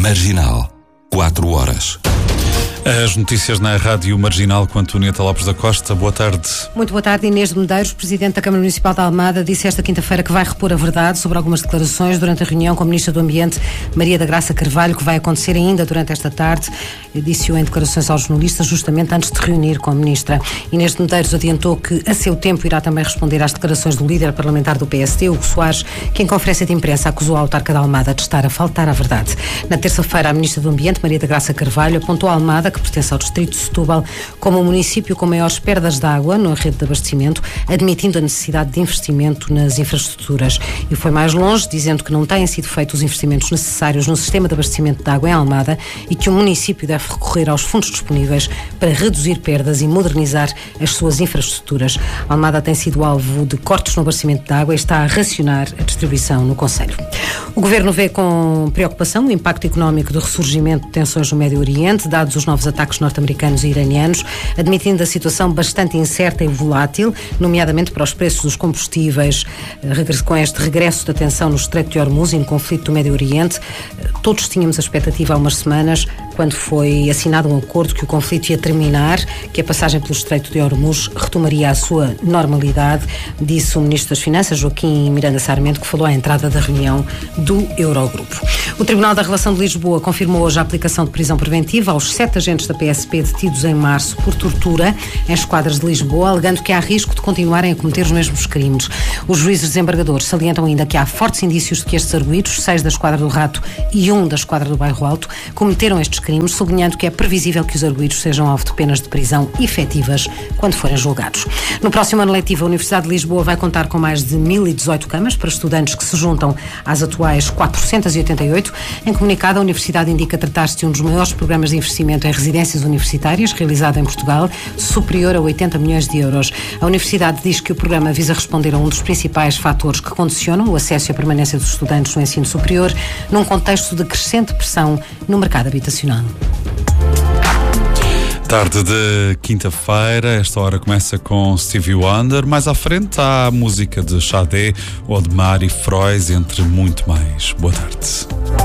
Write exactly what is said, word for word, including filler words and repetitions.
Marginal, quatro horas. As notícias na Rádio Marginal com Antonieta Lopes da Costa. Boa tarde. Muito boa tarde. Inês de Medeiros, Presidente da Câmara Municipal de Almada, disse esta quinta-feira que vai repor a verdade sobre algumas declarações durante a reunião com a Ministra do Ambiente, Maria da Graça Carvalho, que vai acontecer ainda durante esta tarde. Disse-o em declarações aos jornalistas, justamente antes de reunir com a Ministra. Inês de Medeiros adiantou que, a seu tempo, irá também responder às declarações do líder parlamentar do P S D, Hugo Soares, que em conferência de imprensa acusou a autarca de Almada de estar a faltar à verdade. Na terça-feira, a Ministra do Ambiente, Maria da Graça Carvalho, apontou a Almada, que pertence ao distrito de Setúbal, como o município com maiores perdas de água na rede de abastecimento, admitindo a necessidade de investimento nas infraestruturas. E foi mais longe, dizendo que não têm sido feitos os investimentos necessários no sistema de abastecimento de água em Almada e que o município deve recorrer aos fundos disponíveis para reduzir perdas e modernizar as suas infraestruturas. Almada tem sido alvo de cortes no abastecimento de água e está a racionar a distribuição no concelho. O Governo vê com preocupação o impacto económico do ressurgimento de tensões no Médio Oriente, dados os novos ataques norte-americanos e iranianos, admitindo a situação bastante incerta e volátil, nomeadamente para os preços dos combustíveis, com este regresso da tensão no Estreito de Hormuz e no conflito do Médio Oriente. Todos tínhamos a expectativa há umas semanas, quando foi assinado um acordo, que o conflito ia terminar, que a passagem pelo Estreito de Hormuz retomaria a sua normalidade, disse o Ministro das Finanças, Joaquim Miranda Sarmento, que falou à entrada da reunião do Eurogrupo. O Tribunal da Relação de Lisboa confirmou hoje a aplicação de prisão preventiva aos sete agentes da P S P detidos em março por tortura em esquadras de Lisboa, alegando que há risco de continuarem a cometer os mesmos crimes. Os juízes desembargadores salientam ainda que há fortes indícios de que estes arguidos, seis da Esquadra do Rato e um da Esquadra do Bairro Alto, cometeram estes crimes, sublinhando que é previsível que os arguidos sejam alvo de penas de prisão efetivas quando forem julgados. No próximo ano letivo, a Universidade de Lisboa vai contar com mais de mil e dezoito camas para estudantes que se juntam às atuais quatrocentas e oitenta e oito. Em comunicado, a Universidade indica tratar-se de um dos maiores programas de investimento em residências universitárias realizado em Portugal, superior a oitenta milhões de euros. A Universidade diz que o programa visa responder a um dos principais fatores que condicionam o acesso e a permanência dos estudantes no ensino superior, num contexto de crescente pressão no mercado habitacional. Tarde de quinta-feira, esta hora começa com Stevie Wonder. Mais à frente há a música de Sade ou de Mari Frois, entre muito mais. Boa tarde.